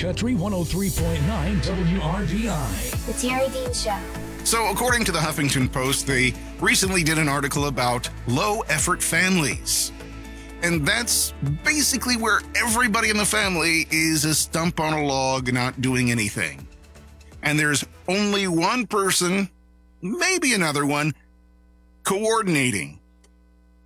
Country 103.9 WRDI. The Terry Dean Show. So, according to the Huffington Post, they recently did an article about low-effort families. And that's basically where everybody in the family is a stump on a log not doing anything. And there's only one person, maybe another one, coordinating.